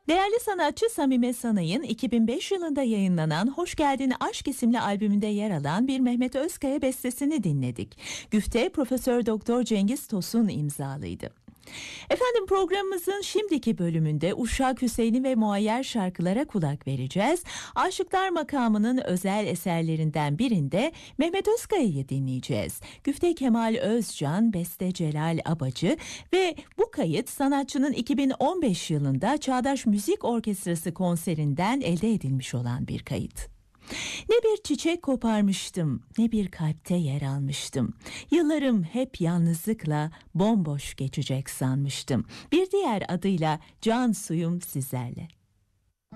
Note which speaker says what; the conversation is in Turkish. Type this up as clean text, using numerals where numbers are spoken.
Speaker 1: Değerli sanatçı Samime Sanay'ın 2005 yılında yayınlanan Hoş Geldin Aşk isimli albümünde yer alan bir Mehmet Özkaya bestesini dinledik. Güfte Profesör Doktor Cengiz Tosun imzalıydı. Efendim, programımızın şimdiki bölümünde Uşak Hüseyin'i ve Muayyer şarkılara kulak vereceğiz. Aşıklar makamının özel eserlerinden birinde Mehmet Özkaya'yı dinleyeceğiz. Güfte Kemal Özcan, beste Celal Abacı ve bu kayıt sanatçının 2015 yılında Çağdaş Müzik Orkestrası konserinden elde edilmiş olan bir kayıt. Ne bir çiçek koparmıştım, ne bir kalpte yer almıştım. Yıllarım hep yalnızlıkla bomboş geçecek sanmıştım. Bir diğer adıyla Can Suyum sizlerle.